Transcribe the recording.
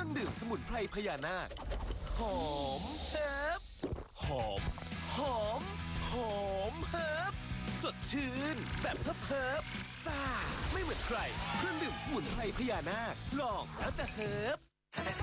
รื่องดื่มสมุนไพรพญานาคหอมเฮิบหอมหอมหอมเฮิบสดชื่นแบบเฮิบซ่าไม่เหมือนใครเครื่องดื่มสมุนไพรพญานาคลองแล้วจะเฮิบ